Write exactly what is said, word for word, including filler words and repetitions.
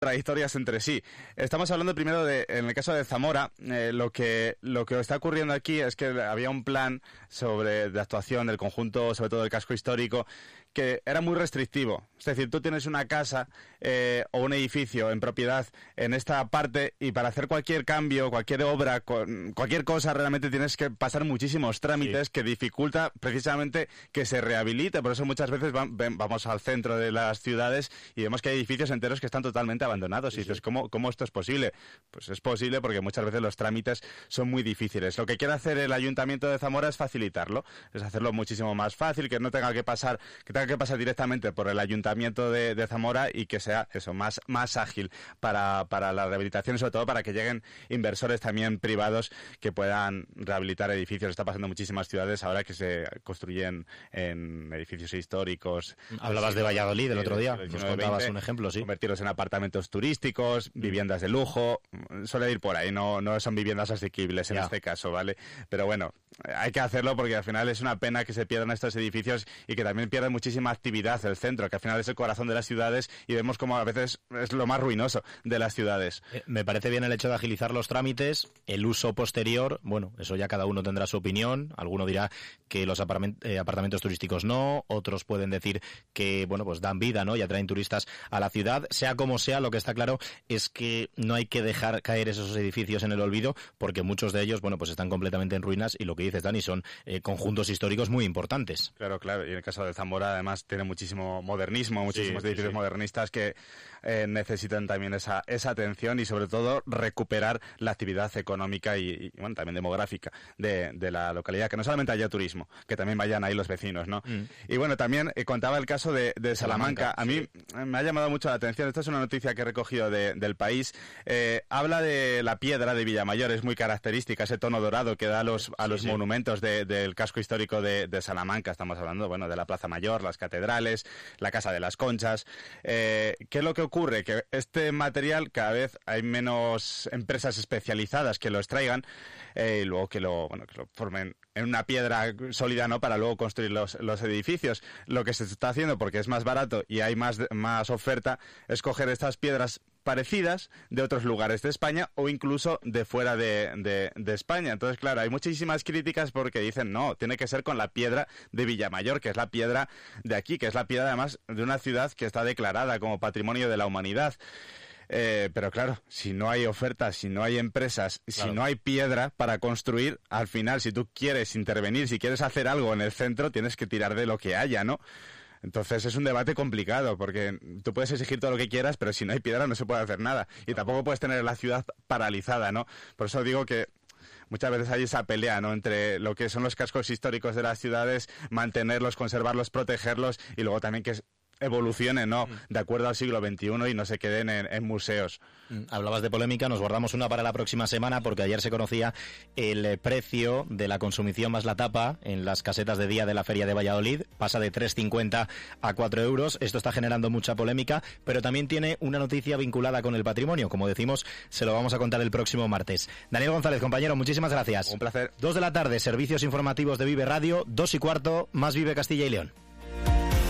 contradictorias entre sí. Estamos hablando primero de, en el caso de Zamora, eh, lo que lo que está ocurriendo aquí es que había un plan sobre de actuación del conjunto, sobre todo del casco histórico, que era muy restrictivo. Es decir, tú tienes una casa eh, o un edificio en propiedad en esta parte y para hacer cualquier cambio, cualquier obra, cualquier cosa, realmente tienes que pasar muchísimos trámites sí. que dificulta precisamente que se rehabilite. Por eso muchas veces va, vamos al centro de las ciudades y vemos que hay edificios enteros que están totalmente abandonados. Sí, y dices, sí. ¿cómo, ¿cómo esto es posible? Pues es posible porque muchas veces los trámites son muy difíciles. Lo que quiere hacer el Ayuntamiento de Zamora es facilitarlo, es hacerlo muchísimo más fácil, que no tenga que pasar, que tenga que pasar directamente por el Ayuntamiento de, de Zamora y que sea eso más, más ágil para, para la rehabilitación y sobre todo para que lleguen inversores también privados que puedan rehabilitar edificios. Está pasando en muchísimas ciudades ahora que se construyen en edificios históricos. Hablabas de Valladolid el otro día, nos contabas un ejemplo, sí. Convertirlos en apartamentos turísticos, viviendas de lujo, suele ir por ahí, no, no son viviendas asequibles en ya. este caso, ¿vale? Pero bueno, hay que hacerlo porque al final es una pena que se pierdan estos edificios y que también pierdan muchísima actividad el centro, que al final es el corazón de las ciudades y vemos como a veces es lo más ruinoso de las ciudades. Eh, me parece bien el hecho de agilizar los trámites, el uso posterior, bueno, eso ya cada uno tendrá su opinión, alguno dirá que los apartament- eh, apartamentos turísticos no, otros pueden decir que, bueno, pues dan vida, ¿no? Y atraen turistas a la ciudad, sea como sea, lo que está claro es que no hay que dejar caer esos edificios en el olvido, porque muchos de ellos, bueno, pues están completamente en ruinas y lo que dices, Dani, son eh, conjuntos históricos muy importantes. Claro, claro, y en el caso de Zamora además tiene muchísimo modernismo, muchísimos sí, edificios sí, sí. modernistas que eh, necesitan también esa, esa atención y sobre todo recuperar la actividad económica y, y bueno, también demográfica de, de la localidad, que no solamente haya turismo, que también vayan ahí los vecinos, ¿no? Mm. Y bueno, también eh, contaba el caso de, de Salamanca. A mí sí. me ha llamado mucho la atención, esta es una noticia que he recogido de, del País, eh, habla de la piedra de Villamayor, es muy característica, ese tono dorado que da a los, a los sí, monumentos sí. De, del casco histórico de, de Salamanca, estamos hablando, bueno, de la Plaza Mayor, las catedrales, la Casa de las Conchas. Eh, ¿Qué es lo que ocurre? Que este material cada vez hay menos empresas especializadas que lo extraigan eh, y luego que lo, bueno, que lo formen en una piedra sólida, ¿no? Para luego construir los, los edificios. Lo que se está haciendo, porque es más barato y hay más, más oferta, es coger estas piedras parecidas de otros lugares de España o incluso de fuera de, de, de España. Entonces, claro, hay muchísimas críticas porque dicen, no, tiene que ser con la piedra de Villamayor, que es la piedra de aquí, que es la piedra además de una ciudad que está declarada como Patrimonio de la Humanidad. Eh, pero claro, si no hay ofertas, si no hay empresas, claro. si no hay piedra para construir, al final, si tú quieres intervenir, si quieres hacer algo en el centro, tienes que tirar de lo que haya, ¿no? Entonces es un debate complicado, porque tú puedes exigir todo lo que quieras, pero si no hay piedra no se puede hacer nada. Y tampoco puedes tener la ciudad paralizada, ¿no? Por eso digo que muchas veces hay esa pelea, ¿no? Entre lo que son los cascos históricos de las ciudades, mantenerlos, conservarlos, protegerlos, y luego también que evolucionen, ¿no? De acuerdo al siglo veintiuno y no se queden en, en museos. Hablabas de polémica, nos guardamos una para la próxima semana porque ayer se conocía el precio de la consumición más la tapa en las casetas de día de la Feria de Valladolid. Pasa de tres cincuenta a cuatro euros. Esto está generando mucha polémica, pero también tiene una noticia vinculada con el patrimonio. Como decimos, se lo vamos a contar el próximo martes. Daniel González, compañero, muchísimas gracias. Un placer. Dos de la tarde, servicios informativos de Vive Radio. Dos y cuarto, más Vive Castilla y León.